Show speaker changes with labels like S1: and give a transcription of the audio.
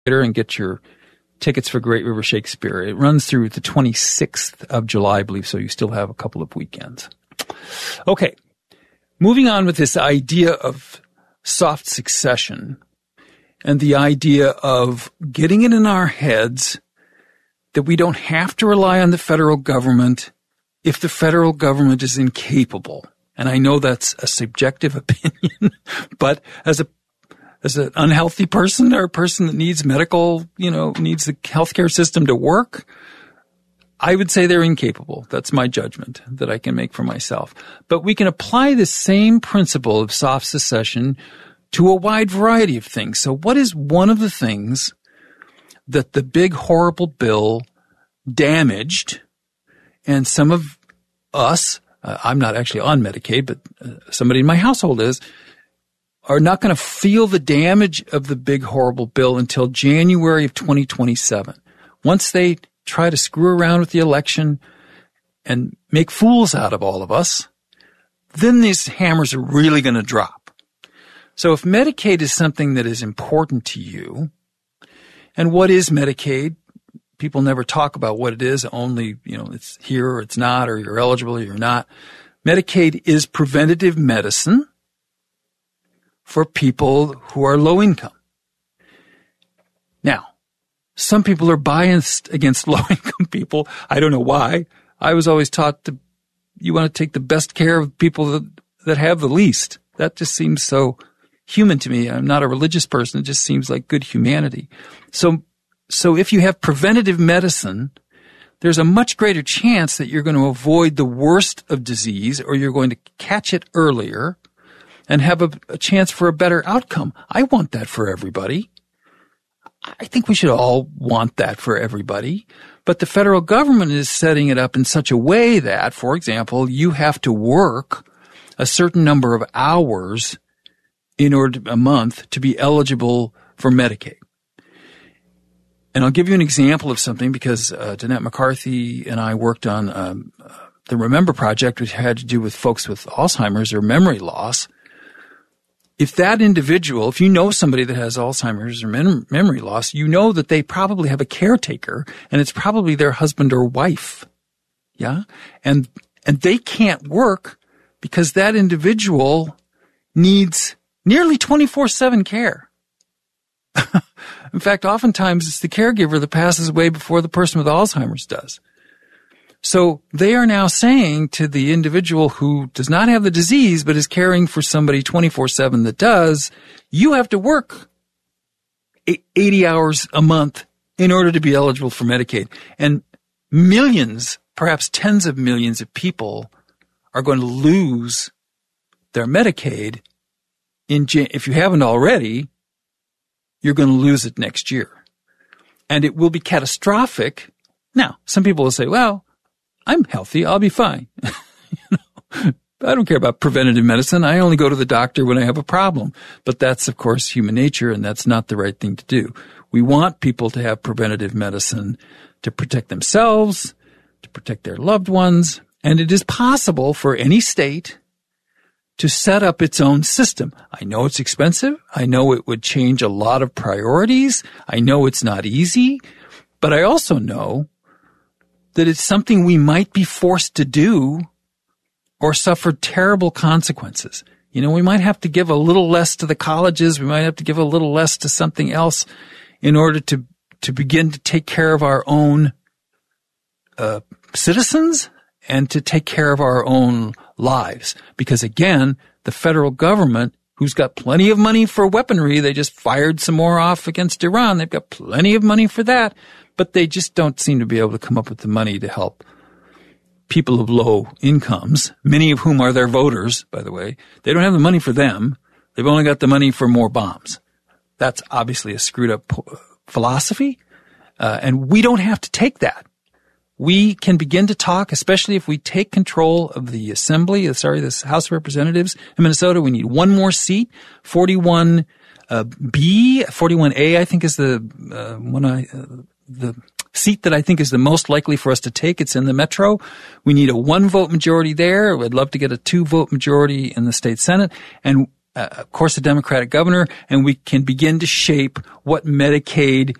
S1: and get your tickets for Great River Shakespeare. It runs through the 26th of July, I believe, so you still have a couple of weekends. Okay, moving on with this idea of soft succession and the idea of getting it in our heads that we don't have to rely on the federal government if the federal government is incapable. And I know that's a subjective opinion, but as an unhealthy person or a person that needs medical, needs the healthcare system to work, I would say they're incapable. That's my judgment that I can make for myself. But we can apply the same principle of soft secession to a wide variety of things. So what is one of the things that the big horrible bill damaged, and some of us, I'm not actually on Medicaid, but somebody in my household is, are not going to feel the damage of the big horrible bill until January of 2027. Once they try to screw around with the election and make fools out of all of us, then these hammers are really going to drop. So if Medicaid is something that is important to you, and what is Medicaid? People never talk about what it is, only, it's here or it's not, or you're eligible or you're not. Medicaid is preventative medicine for people who are low income. Now, some people are biased against low income people. I don't know why. I was always taught you want to take the best care of people that have the least. That just seems so human to me. I'm not a religious person. It just seems like good humanity. So if you have preventative medicine, there's a much greater chance that you're going to avoid the worst of disease, or you're going to catch it earlier and have a chance for a better outcome. I want that for everybody. I think we should all want that for everybody. But the federal government is setting it up in such a way that, for example, you have to work a certain number of hours a month to be eligible for Medicaid. And I'll give you an example of something, because Danette McCarthy and I worked on the Remember Project, which had to do with folks with Alzheimer's or memory loss. If that individual, if you know somebody that has Alzheimer's or memory loss, you know that they probably have a caretaker, and it's probably their husband or wife. Yeah? And they can't work because that individual needs nearly 24/7 care. In fact, oftentimes it's the caregiver that passes away before the person with Alzheimer's does. So they are now saying to the individual who does not have the disease but is caring for somebody 24/7 that does, you have to work 80 hours a month in order to be eligible for Medicaid. And millions, perhaps tens of millions of people are going to lose their Medicaid if you haven't already. You're going to lose it next year. And it will be catastrophic. Now, some people will say, well, I'm healthy. I'll be fine. I don't care about preventative medicine. I only go to the doctor when I have a problem. But that's, of course, human nature, and that's not the right thing to do. We want people to have preventative medicine to protect themselves, to protect their loved ones. And it is possible for any state to set up its own system. I know it's expensive. I know it would change a lot of priorities. I know it's not easy. But I also know that it's something we might be forced to do or suffer terrible consequences. We might have to give a little less to the colleges. We might have to give a little less to something else in order to begin to take care of our own citizens and to take care of our own lives. Because again, the federal government, who's got plenty of money for weaponry, they just fired some more off against Iran. They've got plenty of money for that, but they just don't seem to be able to come up with the money to help people of low incomes, many of whom are their voters, by the way. They don't have the money for them. They've only got the money for more bombs. That's obviously a screwed up philosophy, and we don't have to take that. We can begin to talk, especially if we take control of the this House of Representatives in Minnesota. We need one more seat. 41A, I think is the seat that I think is the most likely for us to take. It's in the Metro. We need a 1-vote majority there. We'd love to get a 2-vote majority in the state Senate. And of course, a Democratic governor, and we can begin to shape what Medicaid